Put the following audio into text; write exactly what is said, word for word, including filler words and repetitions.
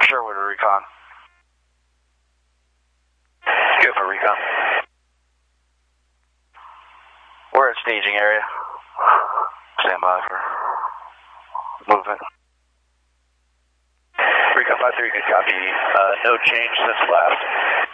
Sherwood or recon. Good for recon. We're at staging area. Stand by for movement. Recon five three, good copy. Uh, no change since last.